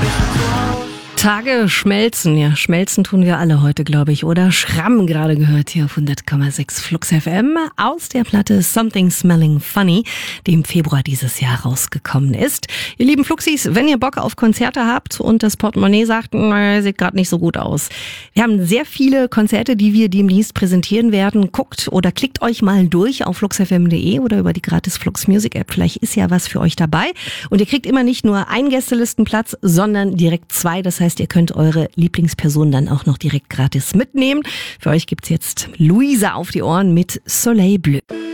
Tage schmelzen, ja, schmelzen tun wir alle heute, glaube ich, oder? Schramm gerade gehört hier auf 100,6 Flux FM aus der Platte Something Smelling Funny, die im Februar dieses Jahr rausgekommen ist. Ihr lieben Fluxis, wenn ihr Bock auf Konzerte habt und das Portemonnaie sagt, sieht gerade nicht so gut aus. Wir haben sehr viele Konzerte, die wir demnächst präsentieren werden. Guckt oder klickt euch mal durch auf fluxfm.de oder über die gratis Flux Music App. Vielleicht ist ja was für euch dabei. Und ihr kriegt immer nicht nur einen Gästelistenplatz, sondern direkt 2. Das heißt, ihr könnt eure Lieblingsperson dann auch noch direkt gratis mitnehmen. Für euch gibt's jetzt Luisa auf die Ohren mit Soleil Bleu.